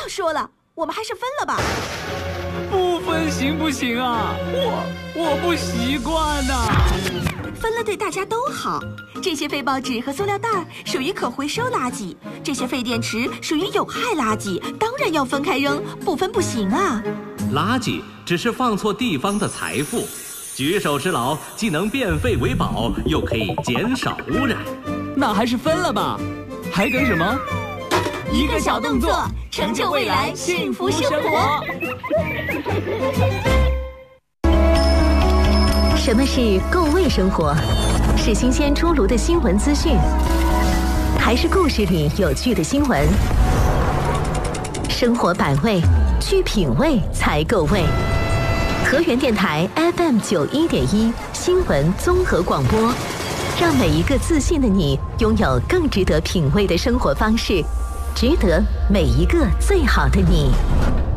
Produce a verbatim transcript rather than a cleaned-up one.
要说了，我们还是分了吧。 不分行不行啊？我我不习惯呐。 分了对大家都好。这些废报纸和塑料袋属于可回收垃圾，这些废电池属于有害垃圾，当然要分开扔，不分不行啊。 垃圾只是放错地方的财富，举手之劳既能变废为宝，又可以减少污染。 那还是分了吧，还等什么？ 一个小动作，成就未来幸福生活。 什么是够味生活？是新鲜出炉的新闻资讯，还是故事里有趣的新闻？生活百味，去品味才够味。河源电台 F M 九一点一新闻综合广播，让每一个自信的你拥有更值得品味的生活方式，值得每一个最好的你。